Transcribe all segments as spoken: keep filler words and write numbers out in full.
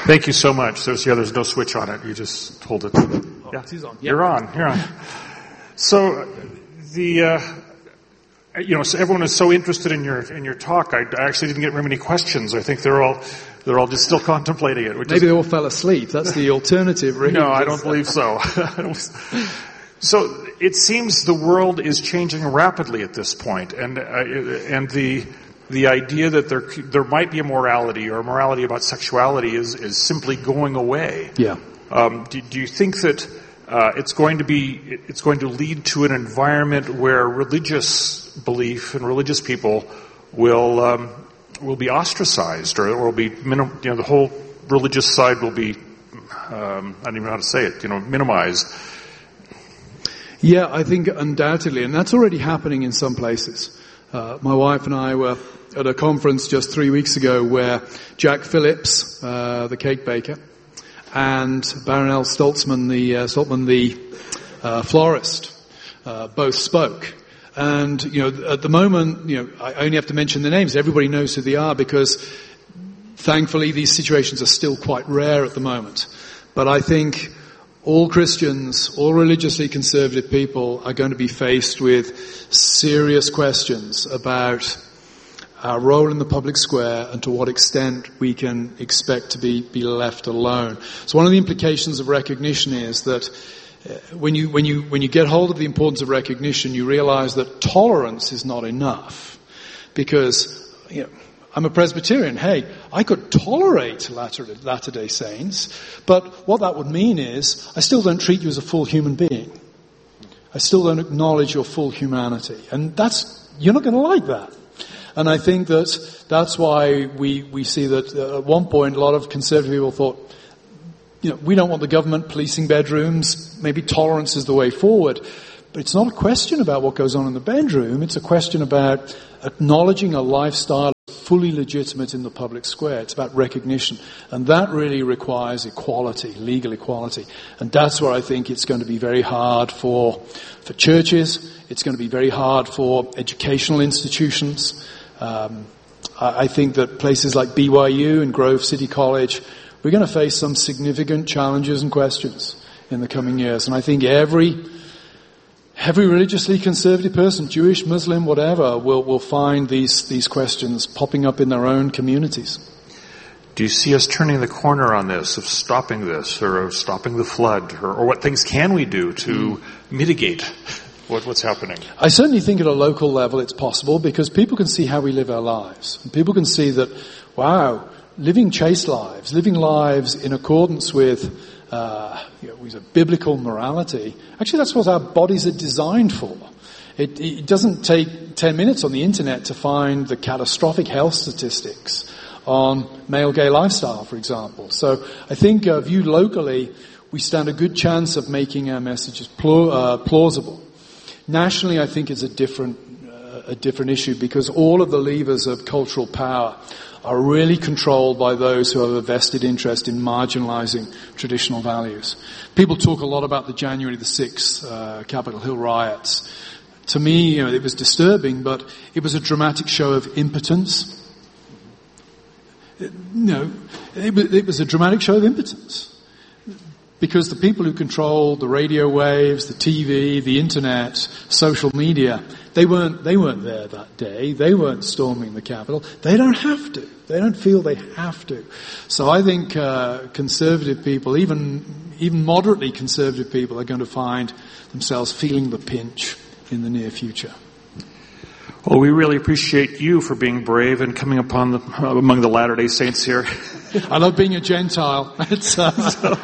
Thank you so much. There's, yeah, there's no switch on it. You just hold it. Oh, yeah. it is on. Yep. You're on. You're on. So, the, uh, you know, so everyone is so interested in your in your talk. I, I actually didn't get very many questions. I think they're all they're all just still contemplating it. Which Maybe is, they all fell asleep. That's the alternative, really. No, I don't believe so. So it seems the world is changing rapidly at this point, and uh, and the the idea that there there might be a morality or a morality about sexuality is is simply going away. Yeah. Um, do, do you think that uh, it's going to be it's going to lead to an environment where religious belief and religious people will um, will be ostracized, or will be minim- you know the whole religious side will be um, I don't even know how to say it you know minimized? Yeah, I think undoubtedly, and that's already happening in some places. Uh, my wife and I were at a conference just three weeks ago where Jack Phillips, uh, the cake baker, and Baronel Stoltzman, the uh, Stoltzman, the uh, florist, uh, both spoke. And you know, at the moment, you know, I only have to mention the names. Everybody knows who they are because, thankfully, these situations are still quite rare at the moment. But I think all Christians, all religiously conservative people are going to be faced with serious questions about our role in the public square and to what extent we can expect to be, be left alone. So one of the implications of recognition is that uh, when you, when you, when you get hold of the importance of recognition, you realize that tolerance is not enough. Because, you know, I'm a Presbyterian. Hey, I could tolerate Latter-day Saints, but what that would mean is I still don't treat you as a full human being. I still don't acknowledge your full humanity. And that's, you're not going to like that. And I think that that's why we, we see that uh, at one point a lot of conservative people thought, you know, we don't want the government policing bedrooms. Maybe tolerance is the way forward. But it's not a question about what goes on in the bedroom. It's a question about acknowledging a lifestyle fully legitimate in the public square. It's about recognition. And that really requires equality, legal equality. And that's where I think it's going to be very hard for, for churches. It's going to be very hard for educational institutions. Um, I, I think that places like B Y U and Grove City College, we're going to face some significant challenges and questions in the coming years. And I think every Every religiously conservative person, Jewish, Muslim, whatever, will, will find these, these questions popping up in their own communities. Do you see us turning the corner on this, of stopping this, or of stopping the flood, or, or what things can we do to mm. mitigate what, what's happening? I certainly think at a local level it's possible because people can see how we live our lives. And people can see that, wow, living chaste lives, living lives in accordance with Uh, you know, with a biblical morality. Actually, that's what our bodies are designed for. It, it doesn't take ten minutes on the internet to find the catastrophic health statistics on male-gay lifestyle, for example. So I think uh, viewed locally, we stand a good chance of making our messages pl- uh, plausible. Nationally, I think it's a different, uh, a different issue because all of the levers of cultural power are really controlled by those who have a vested interest in marginalizing traditional values. People talk a lot about the January the sixth uh, Capitol Hill riots. To me, you know, it was disturbing, but it was a dramatic show of impotence. It, you know, it, it was a dramatic show of impotence. Because the people who control the radio waves, the T V, the internet, social media, they weren't, they weren't there that day. They weren't storming the Capitol. They don't have to. They don't feel they have to. So I think, uh, conservative people, even, even moderately conservative people are going to find themselves feeling the pinch in the near future. Well, we really appreciate you for being brave and coming upon the, uh, among the Latter-day Saints here. I love being a Gentile. It's, uh...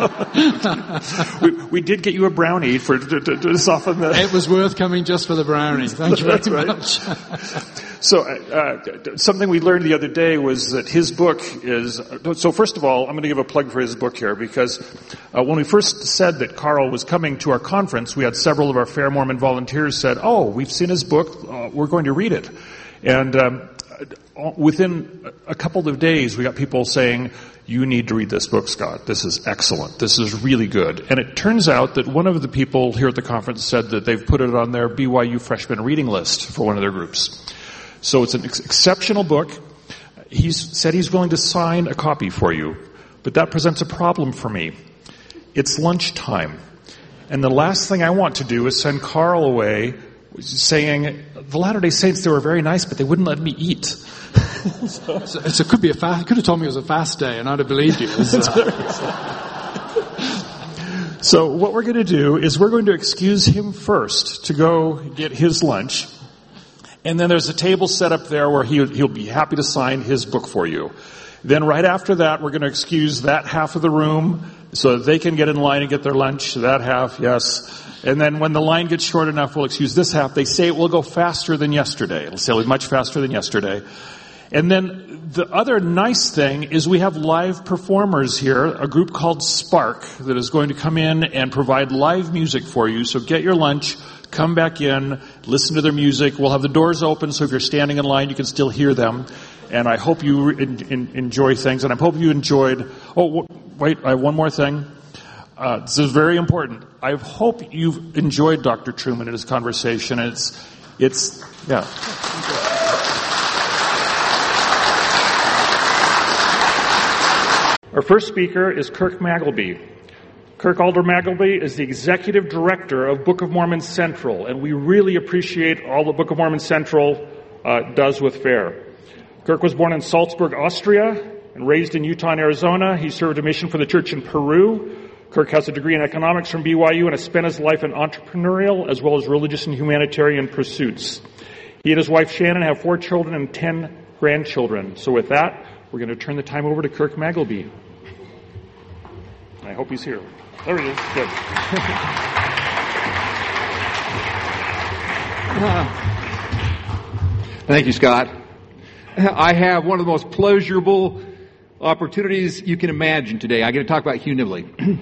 we, we did get you a brownie for to, to, to soften the. It was worth coming just for the brownie. Thank you very right. much. So, uh, something we learned the other day was that his book is. So, first of all, I'm going to give a plug for his book here because uh, when we first said that Carl was coming to our conference, we had several of our Fair Mormon volunteers said, "Oh, we've seen his book. Uh, we're going to read it," and. Um, Within a couple of days, we got people saying, you need to read this book, Scott. This is excellent. This is really good. And it turns out that one of the people here at the conference said that they've put it on their B Y U freshman reading list for one of their groups. So it's an ex- exceptional book. He's said he's willing to sign a copy for you. But that presents a problem for me. It's lunchtime. And the last thing I want to do is send Carl away saying, the Latter-day Saints, they were very nice, but they wouldn't let me eat. so, so, so it could be a fast, could have told me it was a fast day and I'd have believed you. So. So what we're going to do is we're going to excuse him first to go get his lunch. And then there's a table set up there where he, he'll be happy to sign his book for you. Then right after that, we're going to excuse that half of the room so that they can get in line and get their lunch. That half, yes. And then when the line gets short enough, we'll excuse this half. They say it will go faster than yesterday. It'll say it'll be much faster than yesterday. And then the other nice thing is we have live performers here, a group called Spark that is going to come in and provide live music for you. So get your lunch, come back in, listen to their music. We'll have the doors open, so if you're standing in line, you can still hear them. And I hope you in, in, enjoy things, and I hope you enjoyed... Oh, wait, I have one more thing. Uh, this is very important. I hope you've enjoyed Doctor Truman and his conversation. And it's, it's, yeah. Our first speaker is Kirk Magleby. Kirk Alder Magleby is the executive director of Book of Mormon Central, and we really appreciate all that Book of Mormon Central uh, does with FAIR. Kirk was born in Salzburg, Austria, and raised in Utah and Arizona. He served a mission for the church in Peru. Kirk has a degree in economics from B Y U and has spent his life in entrepreneurial as well as religious and humanitarian pursuits. He and his wife Shannon have four children and ten grandchildren. So with that, we're going to turn the time over to Kirk Magleby. I hope he's here. There he is. Good. Thank you, Scott. I have one of the most pleasurable opportunities you can imagine today. I get to talk about Hugh Nibley.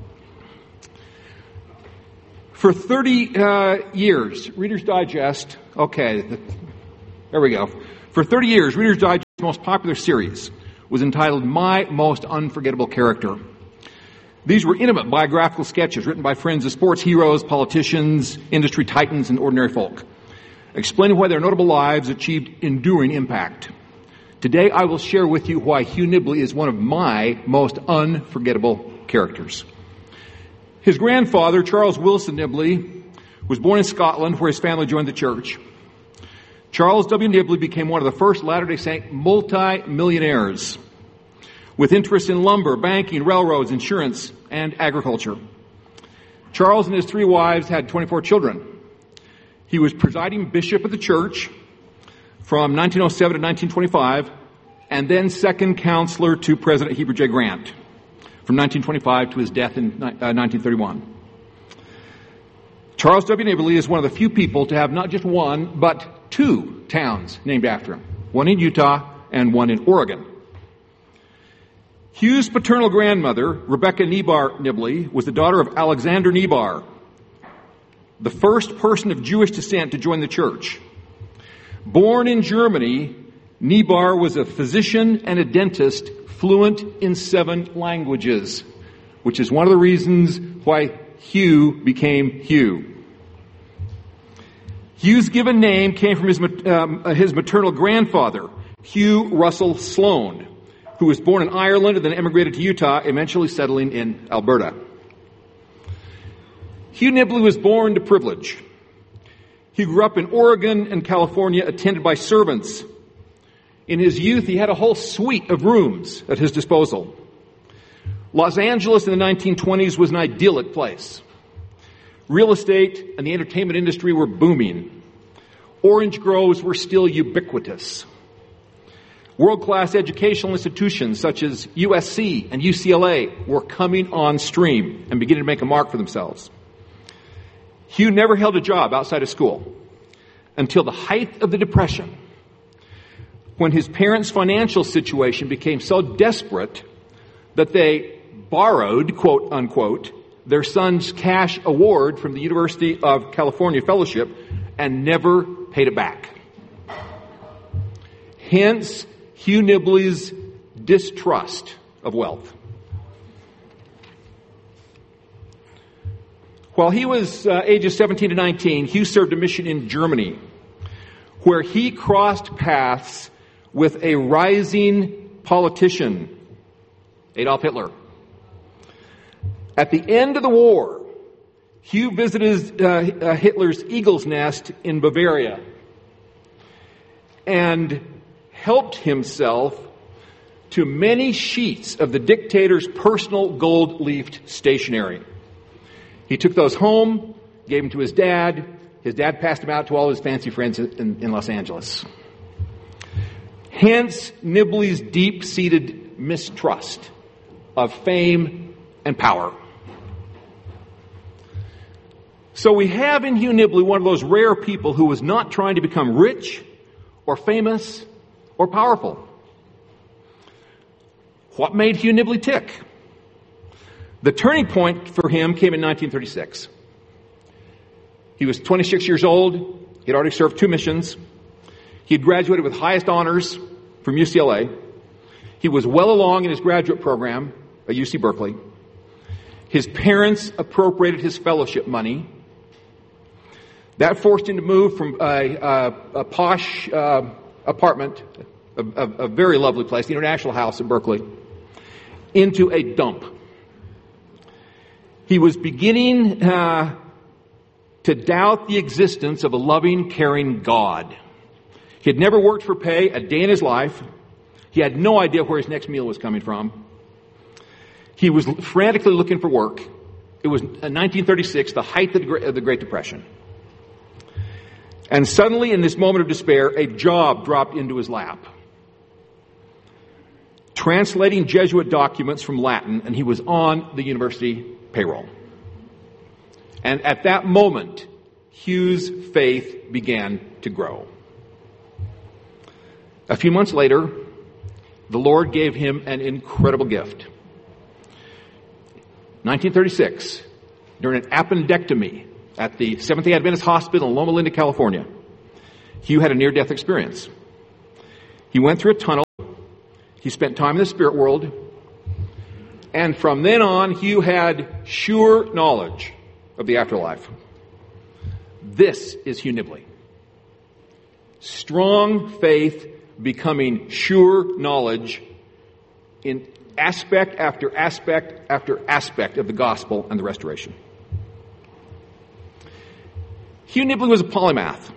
For thirty uh, years, Reader's Digest, okay, the, there we go. For thirty years, Reader's Digest's most popular series was entitled My Most Unforgettable Character. These were intimate biographical sketches written by friends of sports heroes, politicians, industry titans, and ordinary folk, explaining why their notable lives achieved enduring impact. Today, I will share with you why Hugh Nibley is one of my most unforgettable characters. His grandfather, Charles Wilson Nibley, was born in Scotland, where his family joined the church. Charles W. Nibley became one of the first Latter-day Saint multi-millionaires, with interests in lumber, banking, railroads, insurance, and agriculture. Charles and his three wives had twenty-four children. He was presiding bishop of the church from nineteen oh seven to nineteen twenty-five, and then second counselor to President Heber J. Grant from nineteen twenty-five to his death in uh, nineteen thirty-one. Charles W. Nibley is one of the few people to have not just one, but two towns named after him, one in Utah and one in Oregon. Hugh's paternal grandmother, Rebecca Nebar Nibley, was the daughter of Alexander Nebar, the first person of Jewish descent to join the church. Born in Germany, Nebar was a physician and a dentist fluent in seven languages, which is one of the reasons why Hugh became Hugh. Hugh's given name came from his, um, his maternal grandfather, Hugh Russell Sloan, who was born in Ireland and then emigrated to Utah, eventually settling in Alberta. Hugh Nibley was born to privilege. He grew up in Oregon and California, attended by servants. In his youth, he had a whole suite of rooms at his disposal. Los Angeles in the nineteen twenties was an idyllic place. Real estate and the entertainment industry were booming. Orange groves were still ubiquitous. World-class educational institutions such as U S C and U C L A were coming on stream and beginning to make a mark for themselves. Hugh never held a job outside of school until the height of the Depression, when his parents' financial situation became so desperate that they borrowed, quote unquote, their son's cash award from the University of California Fellowship and never paid it back. Hence, Hugh Nibley's distrust of wealth. While he was uh, ages seventeen to nineteen, Hugh served a mission in Germany, where he crossed paths with a rising politician Adolf Hitler. At the end of the war, Hugh visited uh, uh, Hitler's Eagle's Nest in Bavaria and helped himself to many sheets of the dictator's personal gold-leafed stationery. He took those home, gave them to his dad. His dad passed them out to all his fancy friends in, in Los Angeles. Hence, Nibley's deep-seated mistrust of fame and power. So we have in Hugh Nibley one of those rare people who was not trying to become rich or famous or powerful. What made Hugh Nibley tick? The turning point for him came in nineteen thirty-six. He was twenty-six years old. He had already served two missions. He had graduated with highest honors from U C L A. He was well along in his graduate program at U C Berkeley. His parents appropriated his fellowship money. That forced him to move from a, a, a posh uh, apartment, a, a, a very lovely place, the International House in Berkeley, into a dump. He was beginning uh, to doubt the existence of a loving, caring God. He had never worked for pay a day in his life. He had no idea where his next meal was coming from. He was frantically looking for work. It was nineteen thirty-six, the height of the Great Depression. And suddenly, in this moment of despair, a job dropped into his lap. Translating Jesuit documents from Latin, and he was on the university payroll. And at that moment, Hugh's faith began to grow. A few months later, the Lord gave him an incredible gift. nineteen thirty-six, during an appendectomy at the Seventh-day Adventist Hospital in Loma Linda, California, Hugh had a near-death experience. He went through a tunnel. He spent time in the spirit world. And from then on, Hugh had sure knowledge of the afterlife. This is Hugh Nibley. Strong faith becoming sure knowledge in aspect after aspect after aspect of the gospel and the restoration. Hugh Nibley was a polymath.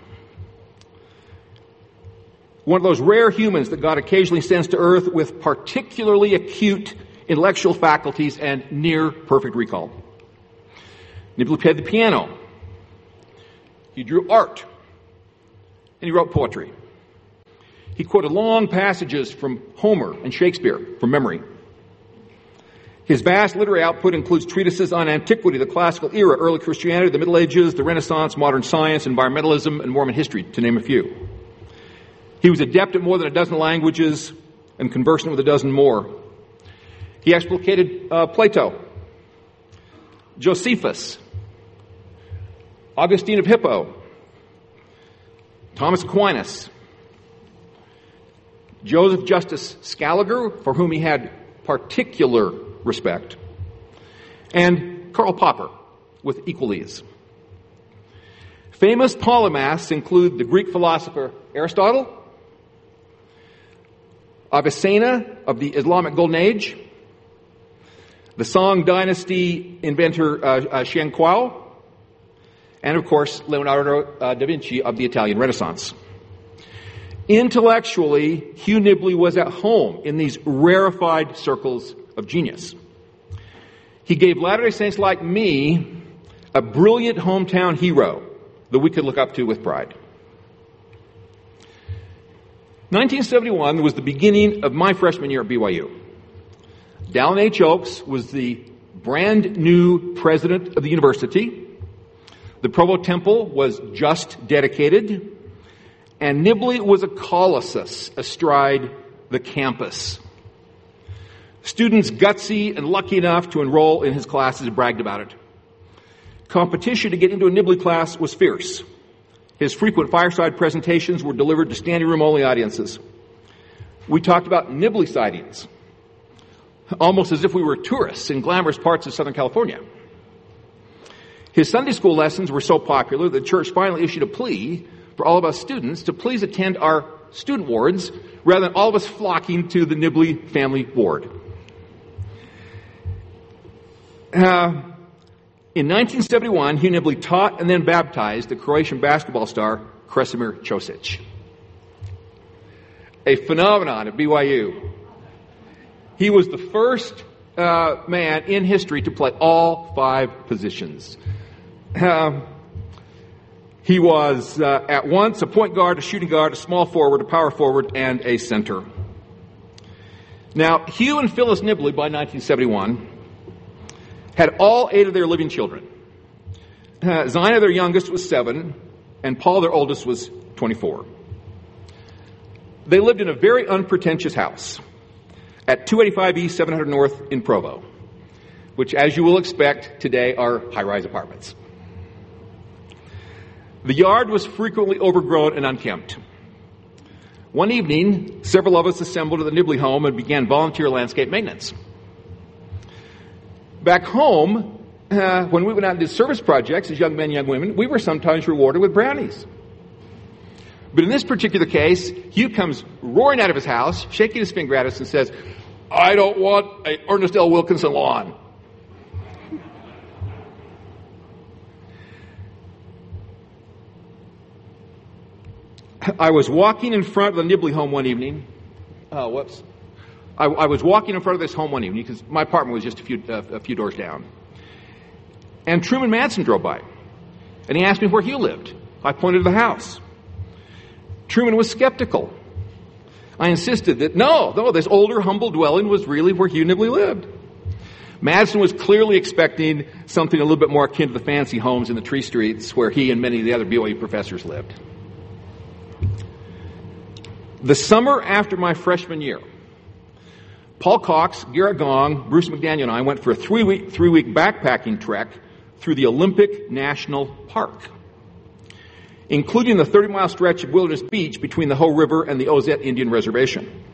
One of those rare humans that God occasionally sends to earth with particularly acute intellectual faculties and near perfect recall. Nibley played the piano. He drew art. And he wrote poetry. He quoted long passages from Homer and Shakespeare from memory. His vast literary output includes treatises on antiquity, the classical era, early Christianity, the Middle Ages, the Renaissance, modern science, environmentalism, and Mormon history, to name a few. He was adept at more than a dozen languages and conversant with a dozen more. He explicated uh, Plato, Josephus, Augustine of Hippo, Thomas Aquinas, Joseph Justus Scaliger, for whom he had particular respect, and Karl Popper with equal ease. Famous polymaths include the Greek philosopher Aristotle, Avicenna of the Islamic Golden Age, the Song Dynasty inventor uh, uh, Shen Kuo, and of course Leonardo uh, da Vinci of the Italian Renaissance. Intellectually, Hugh Nibley was at home in these rarefied circles of genius. He gave Latter-day Saints like me a brilliant hometown hero that we could look up to with pride. nineteen seventy-one was the beginning of my freshman year at B Y U. Dallin H. Oakes was the brand new president of the university. The Provo Temple was just dedicated. And Nibley was a colossus astride the campus. Students gutsy and lucky enough to enroll in his classes bragged about it. Competition to get into a Nibley class was fierce. His frequent fireside presentations were delivered to standing room only audiences. We talked about Nibley sightings, almost as if we were tourists in glamorous parts of Southern California. His Sunday school lessons were so popular that the church finally issued a plea for all of us students to please attend our student wards rather than all of us flocking to the Nibley family ward. Uh, in nineteen seventy-one, Hugh Nibley taught and then baptized the Croatian basketball star Kresimir Ćosić, a phenomenon at B Y U. He was the first uh, man in history to play all five positions. Uh, he was uh, at once a point guard, a shooting guard, a small forward, a power forward, and a center. Now, Hugh and Phyllis Nibley, by nineteen seventy-one, had all eight of their living children. Uh, Zina, their youngest, was seven, and Paul, their oldest, was twenty-four. They lived in a very unpretentious house at two eighty-five East, seven hundred North in Provo, which, as you will expect, today are high-rise apartments. The yard was frequently overgrown and unkempt. One evening, several of us assembled at the Nibley home and began volunteer landscape maintenance. Back home, uh, when we went out and did service projects as young men, young women, we were sometimes rewarded with brownies. But in this particular case, Hugh comes roaring out of his house, shaking his finger at us and says, "I don't want a Ernest L. Wilkinson lawn." I was walking in front of the Nibley home one evening. Oh, whoops. I, I was walking in front of this home one evening because my apartment was just a few, uh, a few doors down. And Truman Madsen drove by. And he asked me where Hugh lived. I pointed to the house. Truman was skeptical. I insisted that no, no, this older, humble dwelling was really where Hugh Nibley lived. Madsen was clearly expecting something a little bit more akin to the fancy homes in the tree streets where he and many of the other B Y U professors lived. The summer after my freshman year, Paul Cox, Garrett Gong, Bruce McDaniel, and I went for a three-week, three-week backpacking trek through the Olympic National Park, including the thirty-mile stretch of Wilderness Beach between the Hoh River and the Ozette Indian Reservation.